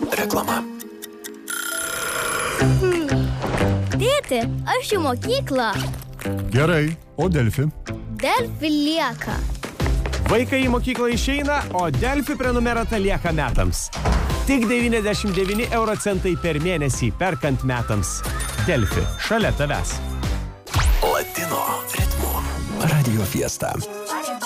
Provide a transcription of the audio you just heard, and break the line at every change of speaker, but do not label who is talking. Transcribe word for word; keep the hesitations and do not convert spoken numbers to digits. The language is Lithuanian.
reklama.
Tėti, aš į mokyklą.
Gerai, o Delfi?
Delfi lieka.
Vaikai į mokyklą išeina, o Delfi prenumerata lieka metams. Tik devyniasdešimt devyni euro centai per mėnesį perkant metams. Delfi, šalia tavęs.
Latino ritmu. Radio Fiesta.